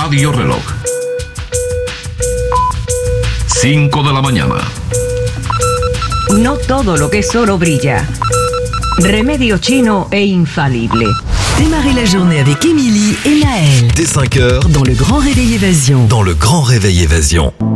Radio Reloj. 5 de la mañana. No todo lo que es oro brilla. Remedio chino e infalible. Démarrez la journée avec Émilie et Naël. Dès 5h, Dans le Grand Réveil Évasion. dans le Grand Réveil Évasion.